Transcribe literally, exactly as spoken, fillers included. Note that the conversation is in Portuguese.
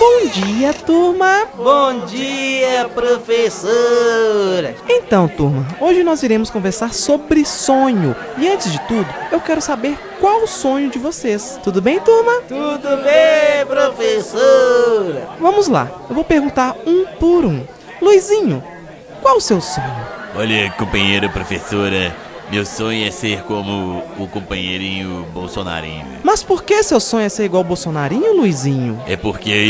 Bom dia, turma! Bom dia, professora! Então, turma, hoje nós iremos conversar sobre sonho. E antes de tudo, eu quero saber qual o sonho de vocês. Tudo bem, turma? Tudo bem, professora! Vamos lá, eu vou perguntar um por um. Luizinho, qual o seu sonho? Olha, companheira professora, meu sonho é ser como o companheirinho Bolsonarinho. Mas por que seu sonho é ser igual o Bolsonarinho, Luizinho? É porque